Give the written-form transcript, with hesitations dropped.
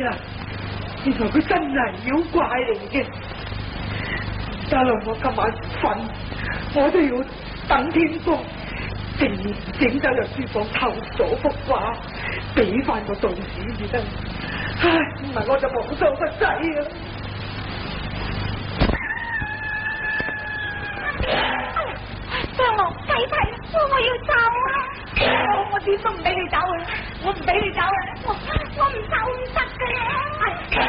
啦，原來佢真係妖怪嚟嘅。得啦，我今晚唔瞓，我都要等天光，整走入書房偷咗幅畫，俾翻個道士至得。唉，唔係我就冇咗個仔啊！ 張龍，睇睇，我要走啊！我點都唔俾你走啊！我唔俾你走啊！我唔走唔得噶啦！